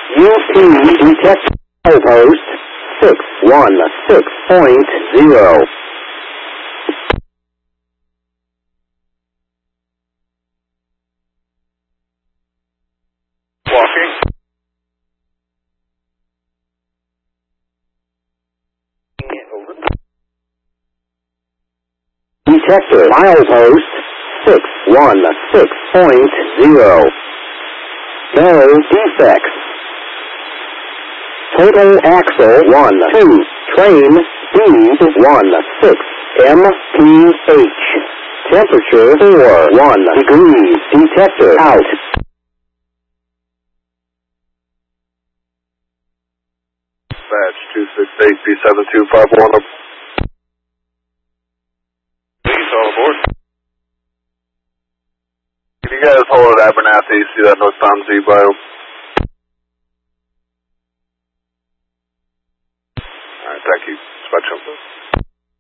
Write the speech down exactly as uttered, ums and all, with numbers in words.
U P detect post six one six point zero. Walking. Detector milepost six one six point zero. No defects. Total axle one two. Train speed one six M P H. Temperature four one degrees. Detector out. Batch two six eight B seven two five one. Please all aboard. Can you guys hold at Abernathy? See that northbound Z-Bio? Alright, thank you. Dispatch.